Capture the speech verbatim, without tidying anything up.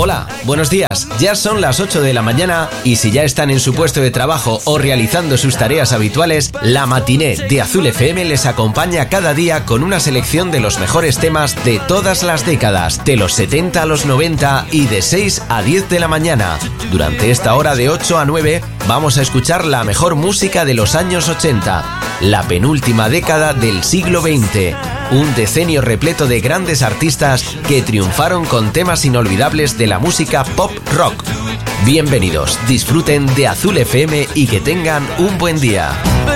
Hola, buenos días. Ya son las ocho de la mañana y si ya están en su puesto de trabajo o realizando sus tareas habituales, la matiné de Azul F M les acompaña cada día con una selección de los mejores temas de todas las décadas, de los setenta a los noventa y de seis a diez de la mañana. Durante esta hora de ocho a nueve vamos a escuchar la mejor música de los años ochenta, la penúltima década del siglo veinte. Un decenio repleto de grandes artistas que triunfaron con temas inolvidables de la música pop rock. Bienvenidos, disfruten de Azul F M y que tengan un buen día.